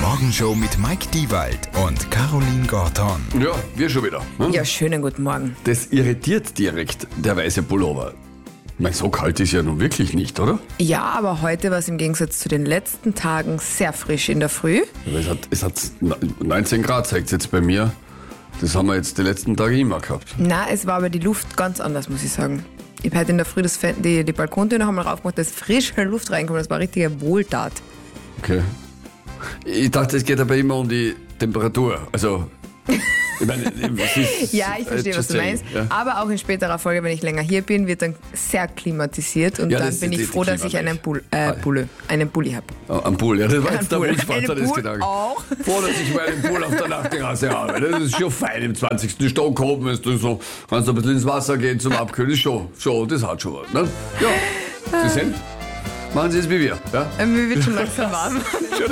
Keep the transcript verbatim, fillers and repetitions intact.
Morgenshow mit Mike Diewald und Caroline Gorton. Ja, wir schon wieder. Ne? Ja, schönen guten Morgen. Das irritiert direkt, der weiße Pullover. Ich meine, so kalt ist ja nun wirklich nicht, oder? Ja, aber heute war es im Gegensatz zu den letzten Tagen sehr frisch in der Früh. Aber es hat, es hat neunzehn Grad, zeigt es jetzt bei mir. Das haben wir jetzt die letzten Tage immer gehabt. Na, es war aber die Luft ganz anders, muss ich sagen. Ich habe heute in der Früh das Fen- die, die Balkontür noch einmal raufgemacht, da ist frische Luft reinkommt. Das war eine richtige Wohltat. Okay. Ich dachte, es geht aber immer um die Temperatur. Also, ich meine, es ist, Ja, ich verstehe, äh, was du just meinst. saying, ja. Aber auch in späterer Folge, wenn ich länger hier bin, wird dann sehr klimatisiert. Und Ja, dann das bin ist ich die- froh, die dass ich einen, Klima Bull, äh, Bulle, einen Bulli habe. Ah, am Pool, ja, das war Ein jetzt der Pool. Wunschvater Einen des Pool Gedanken. auch. Froh, dass ich meinen Pool auf der Nachtterrasse habe. Das ist schon fein im zwanzigsten Stock oben, ist du so, kannst du ein bisschen ins Wasser gehen zum Abkühlen. Ist schon, schon, das hat schon was. Ne? Ja, Sie sind, machen Sie es wie wir. Ja? Mir wird schon langsam warm.